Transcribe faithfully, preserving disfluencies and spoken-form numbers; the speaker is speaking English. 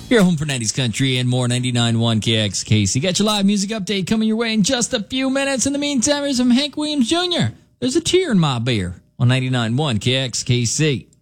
Your home for nineties country and more, ninety-nine point one K X K C. Got your live music update coming your way in just a few minutes. In the meantime, here's some Hank Williams Junior There's a tear in my beer on ninety-nine point one K X K C.